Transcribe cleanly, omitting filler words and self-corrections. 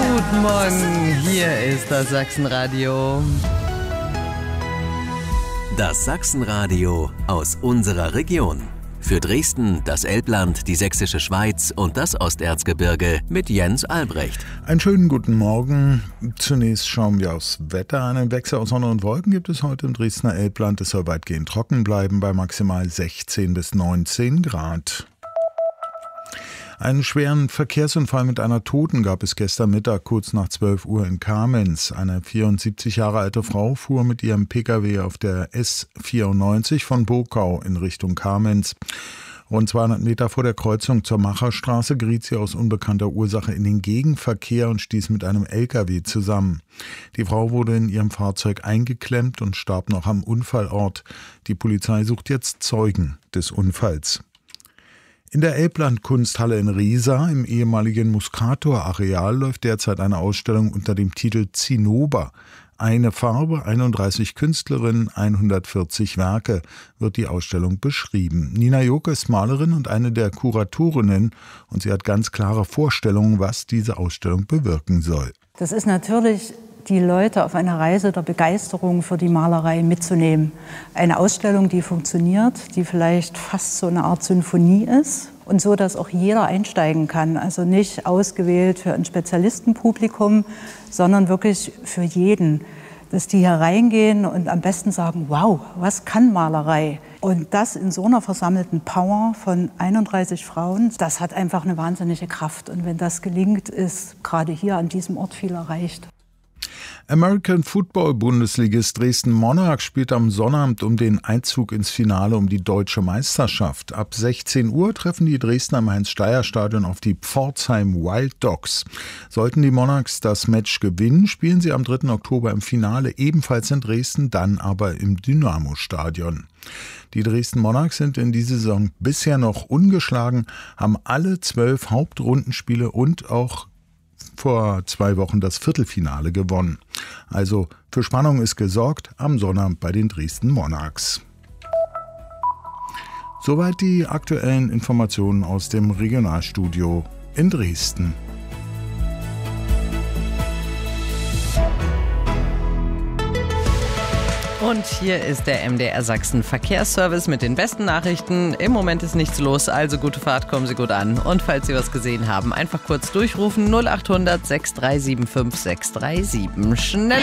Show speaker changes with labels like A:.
A: Guten Morgen, hier ist das Sachsenradio.
B: Das Sachsenradio aus unserer Region. Für Dresden, das Elbland, die Sächsische Schweiz und das Osterzgebirge mit Jens Albrecht.
C: Einen schönen guten Morgen. Zunächst schauen wir aufs Wetter. Einen Wechsel aus Sonne und Wolken gibt es heute im Dresdner Elbland. Es soll weitgehend trocken bleiben bei maximal 16 bis 19 Grad. Einen schweren Verkehrsunfall mit einer Toten gab es gestern Mittag kurz nach 12 Uhr in Kamenz. Eine 74 Jahre alte Frau fuhr mit ihrem Pkw auf der S94 von Bokau in Richtung Kamenz. Rund 200 Meter vor der Kreuzung zur Macherstraße geriet sie aus unbekannter Ursache in den Gegenverkehr und stieß mit einem Lkw zusammen. Die Frau wurde in ihrem Fahrzeug eingeklemmt und starb noch am Unfallort. Die Polizei sucht jetzt Zeugen des Unfalls. In der Elbland-Kunsthalle in Riesa im ehemaligen Muscator-Areal läuft derzeit eine Ausstellung unter dem Titel Zinnober. Eine Farbe, 31 Künstlerinnen, 140 Werke, wird die Ausstellung beschrieben. Nina Joke ist Malerin und eine der Kuratorinnen und sie hat ganz klare Vorstellungen, was diese Ausstellung bewirken soll.
D: Das ist natürlich, die Leute auf eine Reise der Begeisterung für die Malerei mitzunehmen. Eine Ausstellung, die funktioniert, die vielleicht fast so eine Art Sinfonie ist und so, dass auch jeder einsteigen kann. Also nicht ausgewählt für ein Spezialistenpublikum, sondern wirklich für jeden. Dass die hier reingehen und am besten sagen, wow, was kann Malerei? Und das in so einer versammelten Power von 31 Frauen, das hat einfach eine wahnsinnige Kraft. Und wenn das gelingt, ist gerade hier an diesem Ort viel erreicht.
C: American Football Bundesligist Dresden Monarchs spielt am Sonnabend um den Einzug ins Finale um die deutsche Meisterschaft. Ab 16 Uhr treffen die Dresdner im Heinz-Steyer-Stadion auf die Pforzheim Wild Dogs. Sollten die Monarchs das Match gewinnen, spielen sie am 3. Oktober im Finale, ebenfalls in Dresden, dann aber im Dynamo-Stadion. Die Dresden Monarchs sind in dieser Saison bisher noch ungeschlagen, haben alle 12 Hauptrundenspiele und auch vor 2 Wochen das Viertelfinale gewonnen. Also für Spannung ist gesorgt am Sonnabend bei den Dresden Monarchs. Soweit die aktuellen Informationen aus dem Regionalstudio in Dresden.
A: Und hier ist der MDR Sachsen Verkehrsservice mit den besten Nachrichten. Im Moment ist nichts los, also gute Fahrt, kommen Sie gut an. Und falls Sie was gesehen haben, einfach kurz durchrufen 0800 6375 637. Schnell